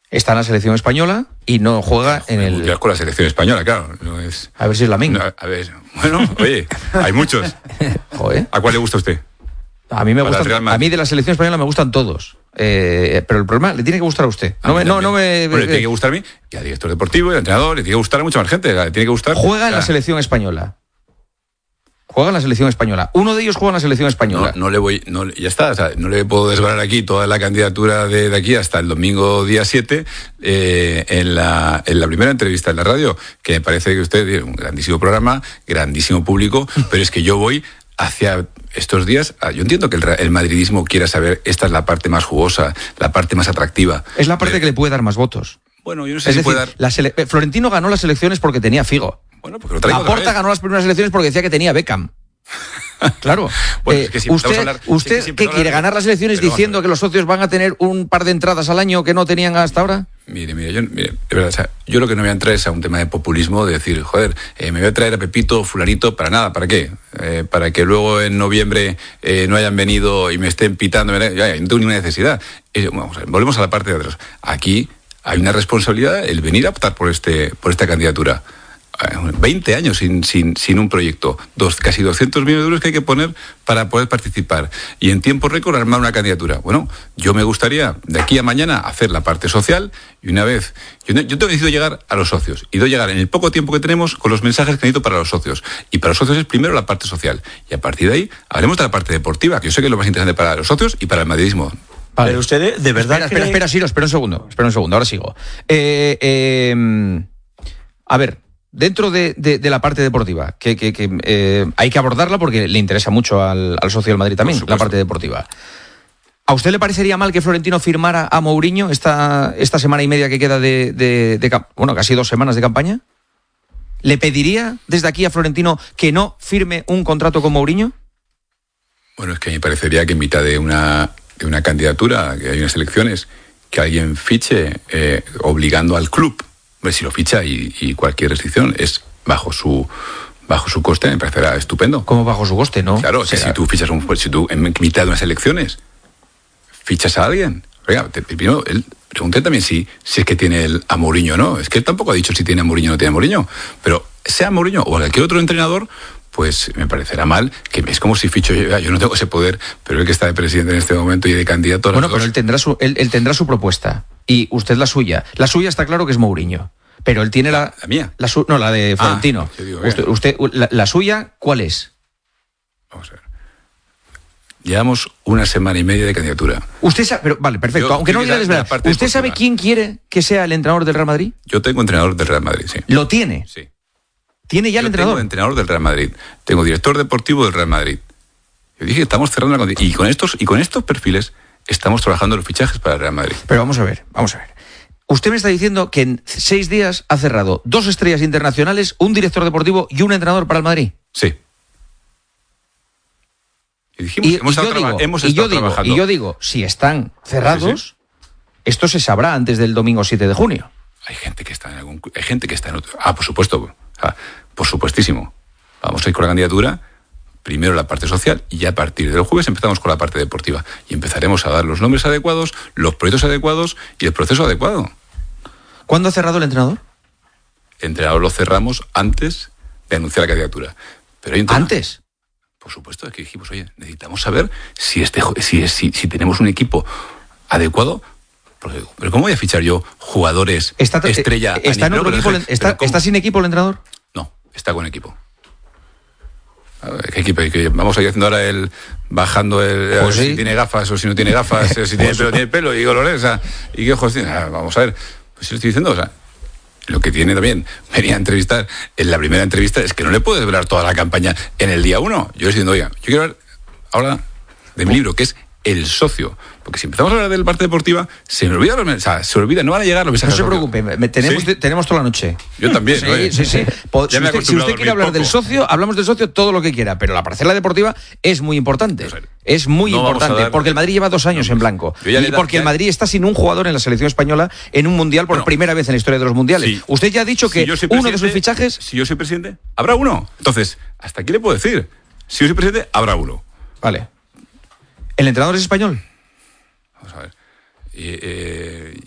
Está en la selección española y no juega en el... Ya con la selección española, claro. No es... A ver si es la misma. No, a ver, bueno, oye, hay muchos. Joder. ¿A cuál le gusta a usted? A mí de la selección española me gustan todos. Pero el problema le tiene que gustar a usted. Bueno, le tiene que gustar a mí, y al director deportivo, y al entrenador, le tiene que gustar a mucha más gente. Le tiene que gustar. Juega en la selección española. Juega en la selección española. Uno de ellos juega en la selección española. Ya está, o sea, no le puedo desvelar aquí toda la candidatura de aquí hasta el domingo día 7 en la primera entrevista en la radio, que me parece que usted tiene un grandísimo programa, grandísimo público, pero es que yo voy hacia estos días. Yo entiendo que el madridismo quiera saber, esta es la parte más jugosa, la parte más atractiva. Es la parte que le puede dar más votos. Bueno, yo no sé si puede dar... Florentino ganó las elecciones porque tenía Figo. Bueno, porque lo traigo otra Laporta vez. ganó las primeras elecciones porque decía que tenía Beckham. Claro. Bueno, es que si ¿Usted qué quiere, ganar las elecciones diciendo que los socios van a tener un par de entradas al año que no tenían hasta ahora? Mire, de verdad, o sea, yo lo que no voy a entrar es a un tema de populismo, de decir, joder, me voy a traer a Pepito, fulanito, para nada, ¿para qué? Para que luego en noviembre no hayan venido y me estén pitando, no tengo ninguna necesidad. Vamos a ver, volvemos a la parte de atrás. Aquí hay una responsabilidad el venir a optar por esta candidatura. 20 años sin un proyecto, casi 200 millones de euros que hay que poner para poder participar y en tiempo récord armar una candidatura. Bueno, yo me gustaría de aquí a mañana hacer la parte social y una vez, yo decido llegar a los socios y debo llegar en el poco tiempo que tenemos con los mensajes que necesito para los socios, y para los socios es primero la parte social y a partir de ahí hablemos de la parte deportiva, que yo sé que es lo más interesante para los socios y para el madridismo. Vale. Pero usted de verdad espera, Siro, espera un segundo, ahora sigo. A ver, dentro de la parte deportiva, que hay que abordarla porque le interesa mucho al socio del Madrid también, la parte deportiva. ¿A usted le parecería mal que Florentino firmara a Mourinho esta semana y media que queda bueno, casi 2 semanas de campaña? ¿Le pediría desde aquí a Florentino que no firme un contrato con Mourinho? Bueno, es que a mí me parecería que en mitad de una candidatura, que hay unas elecciones, que alguien fiche obligando al club. Si lo ficha y cualquier restricción es bajo su coste, me parecerá estupendo. ¿Cómo bajo su coste, no? Claro, si tú fichas si tú en mitad de unas elecciones fichas a alguien, oiga, primero él pregunté también si es que tiene a Mourinho o no. Es que él tampoco ha dicho si tiene a Mourinho o no tiene a Mourinho, pero sea Mourinho o cualquier otro entrenador, pues me parecerá mal, que es como si ficho yo no tengo ese poder, pero él que está de presidente en este momento y de candidato... Bueno, pero él tendrá su propuesta y usted la suya. La suya está claro que es Mourinho, pero él tiene la mía. La de Florentino. Usted la suya, ¿cuál es? Vamos a ver. Llevamos 1 semana y media de candidatura. Usted sabe, pero vale, perfecto, aunque no diga desvelar. ¿Usted deportiva sabe quién quiere que sea el entrenador del Real Madrid? Yo tengo entrenador del Real Madrid, sí. ¿Lo tiene? Sí. ¿Tiene ya el entrenador? Tengo entrenador del Real Madrid. Tengo director deportivo del Real Madrid. Yo dije que estamos cerrando la y con estos perfiles estamos trabajando los fichajes para el Real Madrid. Pero vamos a ver. Usted me está diciendo que en 6 días ha cerrado 2 estrellas internacionales, un director deportivo y un entrenador para el Madrid. Sí. Y dijimos, hemos estado trabajando. Y yo digo, si están cerrados, sí. Esto se sabrá antes del domingo 7 de junio. Hay gente que está en otro. Por supuesto. Por supuestísimo. Vamos a ir con la candidatura, primero la parte social, y ya a partir del jueves empezamos con la parte deportiva. Y empezaremos a dar los nombres adecuados, los proyectos adecuados y el proceso adecuado. ¿Cuándo ha cerrado el entrenador? El entrenador lo cerramos antes de anunciar la candidatura. Pero ¿Antes? Por supuesto, es que dijimos, oye, necesitamos saber si tenemos un equipo adecuado. Pero ¿cómo voy a fichar yo jugadores estrella? ¿Está en otro equipo? ¿Está sin equipo el entrenador? No, está con equipo. ¿Qué equipo? Vamos a ir haciendo ahora bajando si tiene gafas o si no tiene gafas, si tiene pelo y colores, y qué ojos tiene. Vamos a ver, pues si lo estoy diciendo, lo que tiene también, venía a entrevistar, en la primera entrevista, es que no le puedo desvelar toda la campaña en el día 1. Yo estoy diciendo, oiga, yo quiero hablar ahora de mi libro, que es El Socio. Porque si empezamos a hablar de la parte deportiva, se me olvida no van a llegar los mensajes. No se preocupe, tenemos toda la noche. Yo también. Sí. Si usted quiere hablar del socio, hablamos del socio todo lo que quiera, pero la parcela deportiva es muy importante. Es muy importante, porque el Madrid lleva 2 años en blanco. Y porque el Madrid está sin un jugador en la selección española en un mundial por primera vez en la historia de los mundiales. Sí. Usted ya ha dicho que uno de sus fichajes... Si yo soy presidente, habrá uno. Entonces, hasta aquí le puedo decir. Si yo soy presidente, habrá uno. Vale. ¿El entrenador es español? Vamos a ver.